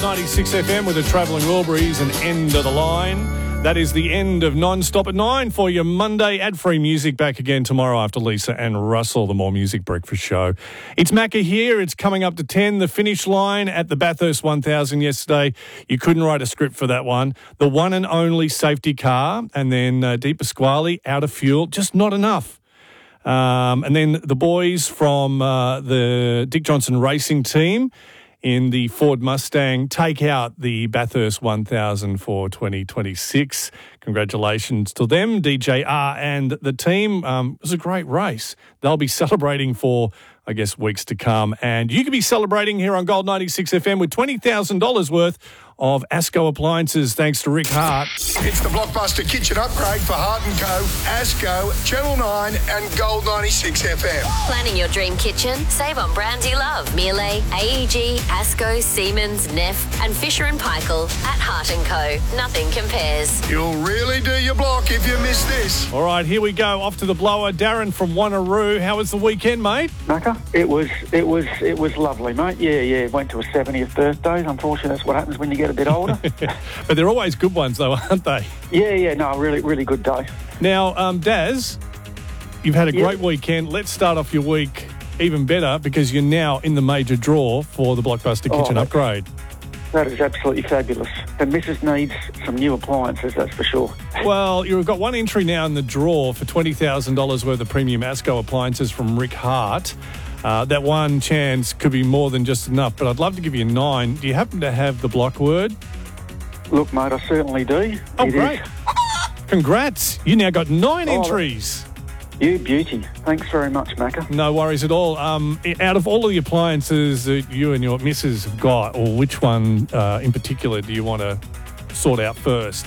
96 FM with the Travelling Wilburys and End of the Line. That is the end of Non-Stop at 9 for your Monday. Ad-free music back again tomorrow after Lisa and Russell, the More Music Breakfast Show. It's Macca here. It's coming up to 10. The finish line at the Bathurst 1000 yesterday. You couldn't write a script for that one. The one and only safety car, and then Di Pasquale out of fuel. Just not enough. And then the boys from the Dick Johnson Racing team in the Ford Mustang take out the Bathurst 1000 for 2026. Congratulations to them, DJR and the team. It was a great race. They'll be celebrating for, I guess, weeks to come. And you could be celebrating here on Gold 96 FM with $20,000 worth of Asco appliances, thanks to Rick Hart. It's the blockbuster kitchen upgrade for Hart & Co, Asco, Channel 9 and Gold 96 FM. Planning your dream kitchen? Save on brands you love. Miele, AEG, Asco, Siemens, Neff and Fisher & Paykel at Hart & Co. Nothing compares. You'll really do your block if you miss this. All right, here we go. Off to the blower. Darren from Wanneroo. How was the weekend, mate? Macca, it was lovely, mate. Yeah. Went to a 70th birthday. Unfortunately, that's what happens when you get a bit older. But they're always good ones, though, aren't they? Yeah. No, really good day. Now, Daz, you've had a great weekend. Let's start off your week even better because you're now in the major draw for the Blockbuster Kitchen Upgrade. That is absolutely fabulous. The missus needs some new appliances, that's for sure. Well, you've got one entry now in the draw for $20,000 worth of premium Asco appliances from Rick Hart. That one chance could be more than just enough, but I'd love to give you 9. Do you happen to have the block word? Look, mate, I certainly do. Oh, great. Congrats. You now got 9 entries. You beauty. Thanks very much, Macca. No worries at all. Out of all of the appliances that you and your missus have got, or which one in particular do you want to sort out first?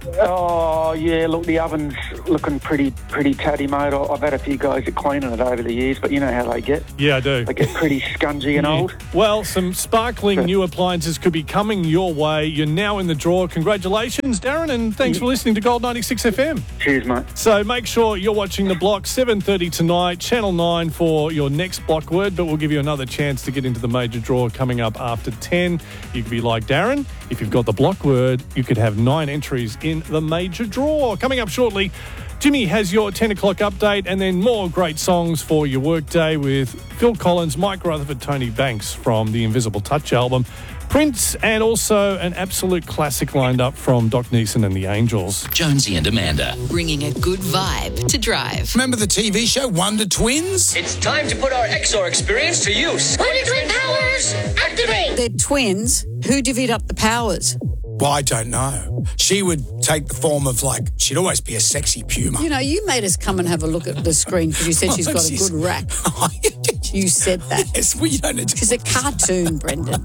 Oh, yeah, look, the oven's looking pretty tatty, mate. I've had a few guys that cleaning it over the years, but you know how they get. Yeah, I do. They get pretty scungy and old. Well, some sparkling new appliances could be coming your way. You're now in the draw. Congratulations, Darren, and thanks for listening to Gold 96 FM. Cheers, mate. So make sure you're watching the block, 7:30 tonight, Channel 9 for your next block word, but we'll give you another chance to get into the major draw coming up after 10. You could be like Darren. If you've got the block word, you could have 9 entries in the major draw. Coming up shortly, Jimmy has your 10 o'clock update and then more great songs for your workday with Phil Collins, Mike Rutherford, Tony Banks from the Invisible Touch album, Prince, and also an absolute classic lined up from Doc Neeson and the Angels. Jonesy and Amanda. Bringing a good vibe to drive. Remember the TV show Wonder Twins? It's time to put our XR experience to use. Wonder Twin powers, activate! They're twins. Who divvied up the powers? Well, I don't know. She would take the form of, she'd always be a sexy puma. You know, you made us come and have a look at the screen because you said she's got a good rack. You said that. Yes, well, you don't know. She's a cartoon, Brendan.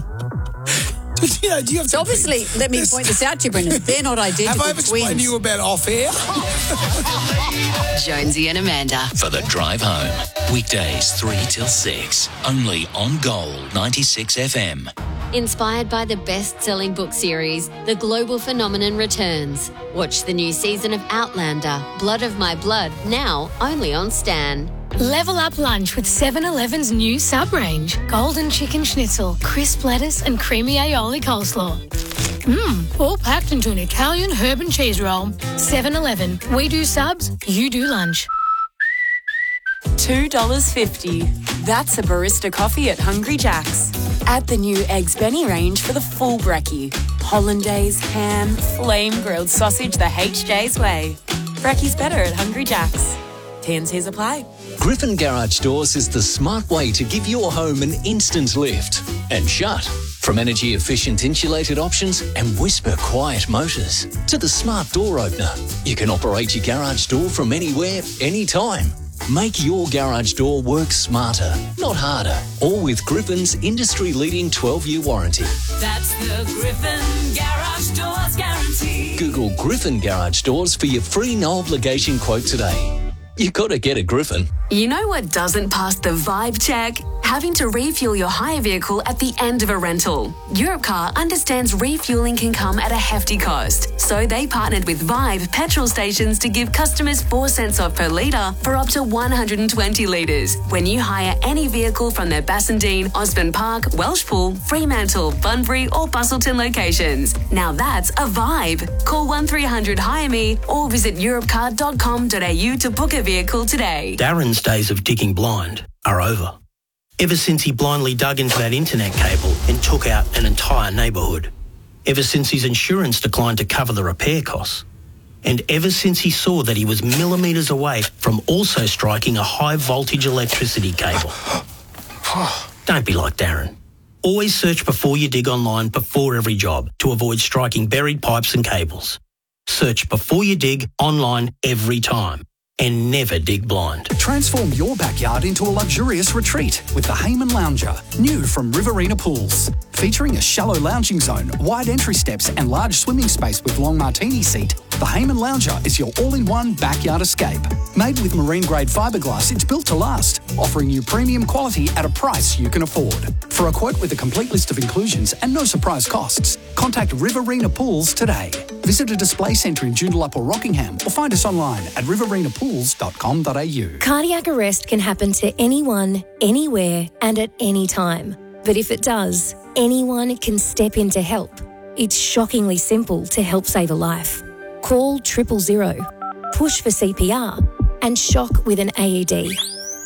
Do you have to obviously, let me point this out to you, Brendan. They're not identical twins. Have I explained to you about off-air? Jonesy and Amanda. For the drive home. Weekdays 3 till 6. Only on Gold 96 FM. Inspired by the best-selling book series, The Global Phenomenon returns. Watch the new season of Outlander, Blood of My Blood, now only on Stan. Level up lunch with 7-Eleven's new sub-range. Golden chicken schnitzel, crisp lettuce and creamy aioli coleslaw. All packed into an Italian herb and cheese roll. 7-Eleven. We do subs, you do lunch. $2.50. That's a barista coffee at Hungry Jack's. Add the new Eggs Benny range for the full brekkie. Hollandaise, ham, flame-grilled sausage the HJ's way. Brekkie's better at Hungry Jack's. T&Cs apply. Griffin Garage Doors is the smart way to give your home an instant lift and shut. From energy-efficient insulated options and whisper-quiet motors to the smart door opener, you can operate your garage door from anywhere, anytime. Make your garage door work smarter, not harder. All with Griffin's industry-leading 12-year warranty. That's the Griffin Garage Doors guarantee. Google Griffin Garage Doors for your free no-obligation quote today. You got to get a Griffin. You know what doesn't pass the vibe check? having to refuel your hire vehicle at the end of a rental. Europcar understands refueling can come at a hefty cost, so they partnered with Vibe petrol stations to give customers 4 cents off per litre for up to 120 litres when you hire any vehicle from their Bassendean, Osborne Park, Welshpool, Fremantle, Bunbury or Bustleton locations. Now that's a vibe. Call 1300 Hire Me or visit europcar.com.au to book a vehicle today. Darren's days of digging blind are over. Ever since he blindly dug into that internet cable and took out an entire neighbourhood. Ever since his insurance declined to cover the repair costs. And ever since he saw that he was millimetres away from also striking a high voltage electricity cable. Don't be like Darren. Always search before you dig online before every job to avoid striking buried pipes and cables. Search before you dig online every time. And never dig blind. Transform your backyard into a luxurious retreat with the Heyman Lounger, new from Riverina Pools. Featuring a shallow lounging zone, wide entry steps and large swimming space with long martini seat, the Heyman Lounger is your all-in-one backyard escape. Made with marine-grade fiberglass, it's built to last, offering you premium quality at a price you can afford. For a quote with a complete list of inclusions and no surprise costs, contact Riverina Pools today. Visit a display centre in Joondalup or Rockingham or find us online at riverinaPools.com.au. Cardiac arrest can happen to anyone, anywhere and at any time. But if it does, anyone can step in to help. It's shockingly simple to help save a life. Call 000, push for CPR and shock with an AED.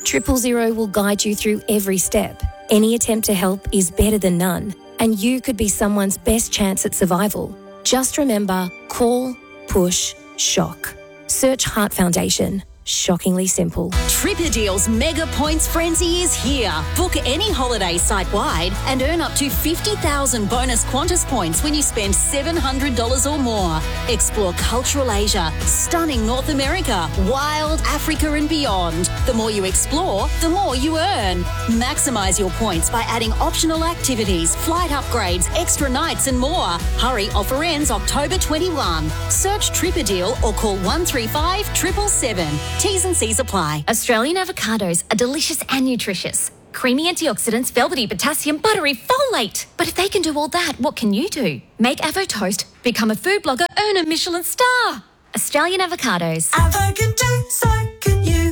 000 will guide you through every step. Any attempt to help is better than none, and you could be someone's best chance at survival. Just remember, call, push, shock. Search Heart Foundation. Shockingly simple. Tripadeal's Mega Points Frenzy is here. Book any holiday site-wide and earn up to 50,000 bonus Qantas points when you spend $700 or more. Explore cultural Asia, stunning North America, wild Africa and beyond. The more you explore, the more you earn. Maximise your points by adding optional activities, flight upgrades, extra nights and more. Hurry, offer ends October 21. Search Tripadeal or call 135 777. T's and C's apply. Australian avocados are delicious and nutritious. Creamy antioxidants, velvety potassium, buttery folate. But if they can do all that, what can you do? Make Avo Toast, become a food blogger, earn a Michelin star. Australian avocados. Avo can do, so can you.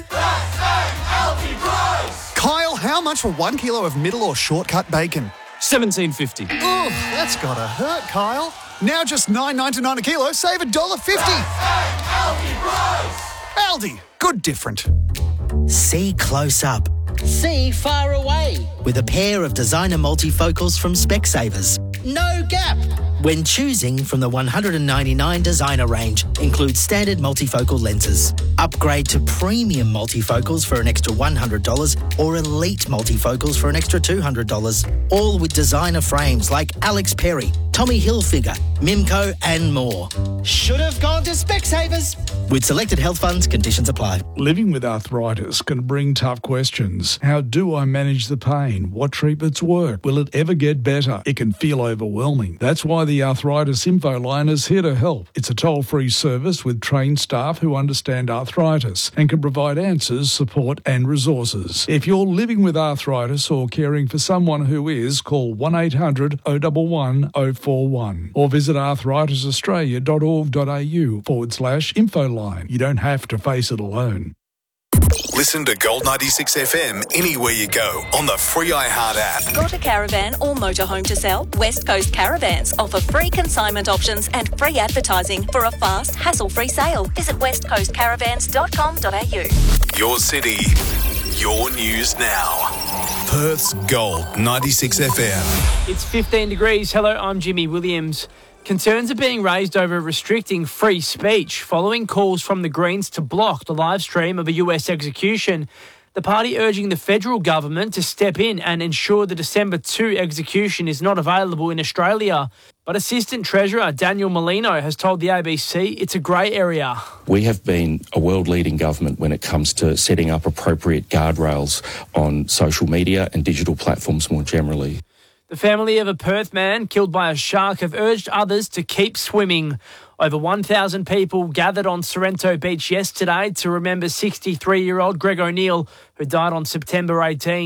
Healthy price. Kyle, how much for 1 kilo of middle or shortcut bacon? $17.50. Oh, that's gotta hurt, Kyle. Now just $9.99 a kilo, save $1.50. Healthy price. Aldi, good different. See close up. See far away. With a pair of designer multifocals from Specsavers. No gap. When choosing from the 199 designer range, includes standard multifocal lenses. Upgrade to premium multifocals for an extra $100 or elite multifocals for an extra $200. All with designer frames like Alex Perry, Tommy Hilfiger, Mimco and more. Should have gone to Specsavers. With selected health funds, conditions apply. Living with arthritis can bring tough questions. How do I manage the pain? What treatments work? Will it ever get better? It can feel overwhelming. That's why the Arthritis Info Line is here to help. It's a toll-free service with trained staff who understand arthritis and can provide answers, support and resources. If you're living with arthritis or caring for someone who is, call 1-800-011-041 or visit arthritisaustralia.org.au/infoline. You don't have to face it alone. Listen to Gold 96 FM anywhere you go on the free iHeart app. Got a caravan or motorhome to sell? West Coast Caravans offer free consignment options and free advertising for a fast, hassle-free sale. Visit westcoastcaravans.com.au. Your city, your news now. Perth's Gold 96 FM. It's 15 degrees. Hello, I'm Jimmy Williams. Concerns are being raised over restricting free speech following calls from the Greens to block the live stream of a US execution. The party urging the federal government to step in and ensure the December 2 execution is not available in Australia. But Assistant Treasurer Daniel Molino has told the ABC it's a grey area. We have been a world-leading government when it comes to setting up appropriate guardrails on social media and digital platforms more generally. The family of a Perth man killed by a shark have urged others to keep swimming. Over 1,000 people gathered on Sorrento Beach yesterday to remember 63-year-old Greg O'Neill, who died on September 18.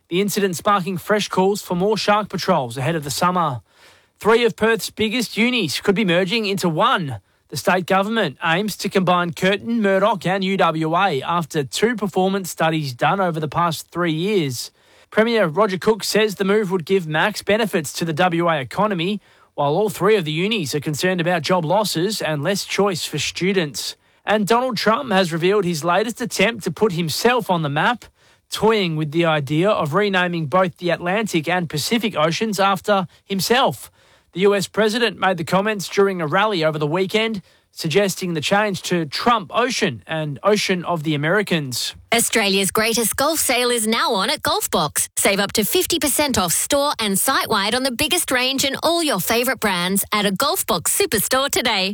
The incident sparking fresh calls for more shark patrols ahead of the summer. 3 of Perth's biggest unis could be merging into one. The state government aims to combine Curtin, Murdoch and UWA after 2 performance studies done over the past 3 years. Premier Roger Cook says the move would give max benefits to the WA economy, while all 3 of the unis are concerned about job losses and less choice for students. And Donald Trump has revealed his latest attempt to put himself on the map, toying with the idea of renaming both the Atlantic and Pacific Oceans after himself. The US president made the comments during a rally over the weekend, suggesting the change to Trump Ocean and Ocean of the Americans. Australia's greatest golf sale is now on at Golfbox. Save up to 50% off store and site-wide on the biggest range and all your favourite brands at a Golfbox superstore today.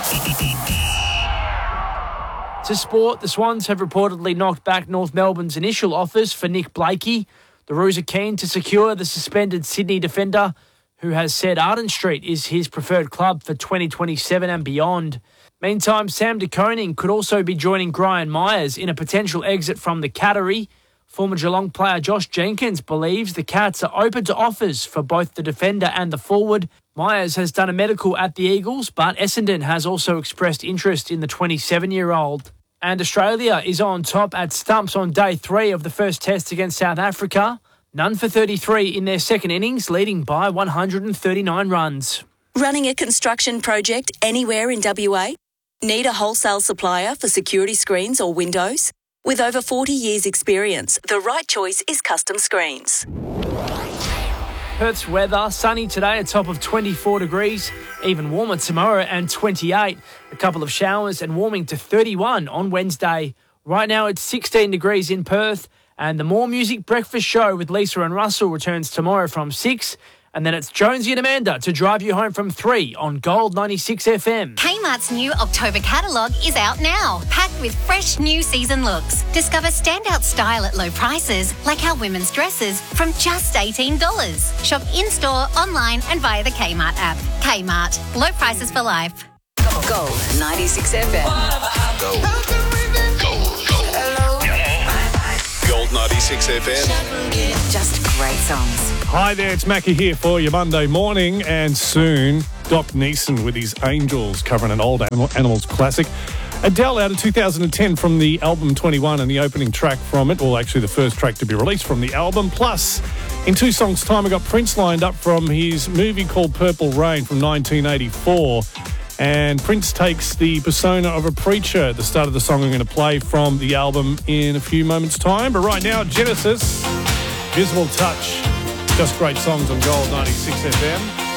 To sport, the Swans have reportedly knocked back North Melbourne's initial offers for Nick Blakey. The Roos are keen to secure the suspended Sydney defender, who has said Arden Street is his preferred club for 2027 and beyond. Meantime, Sam de Koning could also be joining Brian Myers in a potential exit from the Cattery. Former Geelong player Josh Jenkins believes the Cats are open to offers for both the defender and the forward. Myers has done a medical at the Eagles, but Essendon has also expressed interest in the 27-year-old. And Australia is on top at stumps on day 3 of the first test against South Africa. None for 33 in their second innings, leading by 139 runs. Running a construction project anywhere in WA? Need a wholesale supplier for security screens or windows? With over 40 years' experience, the right choice is Custom Screens. Perth's weather, sunny today, a top of 24 degrees, even warmer tomorrow and 28. A couple of showers and warming to 31 on Wednesday. Right now it's 16 degrees in Perth. And the More Music Breakfast Show with Lisa and Russell returns tomorrow from 6. And then it's Jonesy and Amanda to drive you home from 3 on Gold 96 FM. Kmart's new October catalogue is out now, packed with fresh new season looks. Discover standout style at low prices, like our women's dresses from just $18. Shop in-store, online and via the Kmart app. Kmart, low prices for life. Gold 96 FM. Gold. Gold 96 FM. Just great songs. Hi there, it's Mackie here for your Monday morning, and soon Doc Neeson with his Angels covering an old Animals classic. Adele out of 2010 from the album 21 and the opening track from it, well actually the first track to be released from the album. Plus, in 2 songs' time, I got Prince lined up from his movie called Purple Rain from 1984. And Prince takes the persona of a preacher at the start of the song I'm going to play from the album in a few moments' time. But right now, Genesis, Visible Touch. Just great songs on Gold 96 FM.